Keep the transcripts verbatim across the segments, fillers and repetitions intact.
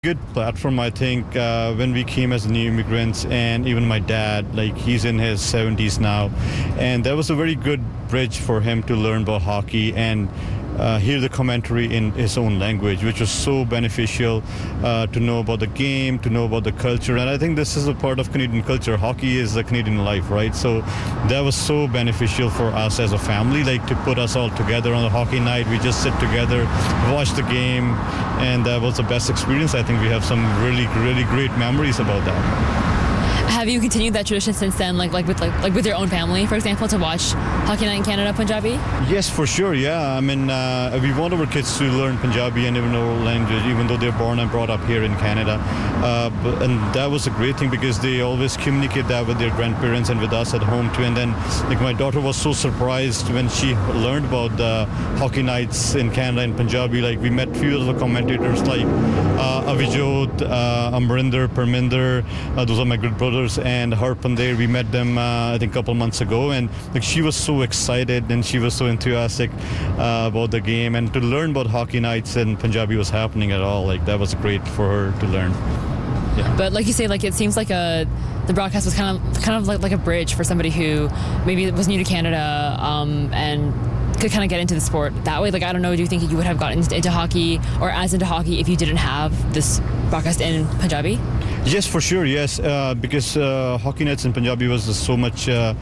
Good platform, I think, uh, when we came as new immigrants, and even my dad, like he's in his seventies now, and that was a very good bridge for him to learn about hockey and uh, hear the commentary in his own language, which was so beneficial uh, to know about the game, to know about the culture. And I think this is a part of Canadian culture. Hockey is a Canadian life, right? So that was so beneficial for us as a family, like to put us all together on a hockey night. We just sit together, watch the game, and that was the best experience. I think we have some really, really great memories about that. Have you continued that tradition since then, like like with like, like with your own family, for example, to watch Hockey Night in Canada Punjabi? Yes, for sure. Yeah, I mean, uh, we want our kids to learn Punjabi and even our language, even though they're born and brought up here in Canada. Uh, but, and that was a great thing because they always communicate that with their grandparents and with us at home too. And then, like, my daughter was so surprised when she learned about the hockey nights in Canada in Punjabi. Like, we met few of the commentators like uh, Avijot, uh, Amrinder, Parminder. Uh, those are my good brothers. And Harpan there, we met them uh, I think a couple months ago, and like she was so excited and she was so enthusiastic uh, about the game, and to learn about hockey nights in Punjabi was happening at all. Like that was great for her to learn. Yeah. But like you say, like it seems like a the broadcast was kind of kind of like, like a bridge for somebody who maybe was new to Canada um, and could kind of get into the sport that way. Like, I don't know, do you think you would have gotten into hockey or as into hockey if you didn't have this broadcast in Punjabi? Yes, for sure, yes, uh, because uh, Hockey Nights in Punjabi was so much uh,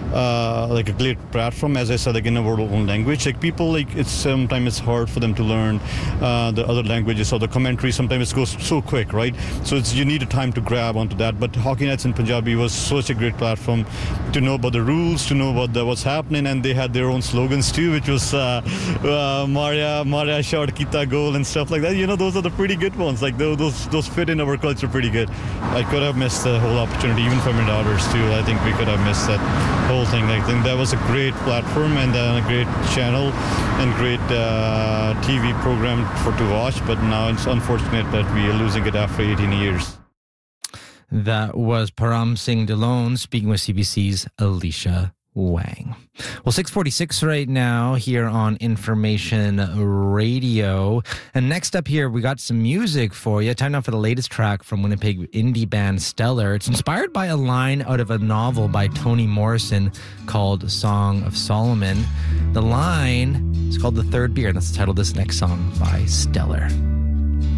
uh, like a great platform, as I said, like in our own language. Like people, like it's sometimes it's hard for them to learn uh, the other languages or the commentary. Sometimes it goes so quick, right? So it's you need a time to grab onto that. But Hockey Nights in Punjabi was such a great platform to know about the rules, to know about the, what's happening, and they had their own slogans too, which was uh, uh, Maria, Maria shot kita goal and stuff like that. You know, those are the pretty good ones. Like those, those, those fit in our culture pretty good. I could have missed the whole opportunity, even for my daughters too. I think we could have missed that whole thing. I think that was a great platform and a great channel and great uh, T V program for to watch. But now it's unfortunate that we are losing it after eighteen years. That was Param Singh Dhillon speaking with C B C's Alicia Wang. Well, six forty-six right now here on Information Radio. And next up here, we got some music for you. Time now for the latest track from Winnipeg indie band Stellar. It's inspired by a line out of a novel by Toni Morrison called Song of Solomon. The line is called The Third Beer, and that's the title of this next song by Stellar.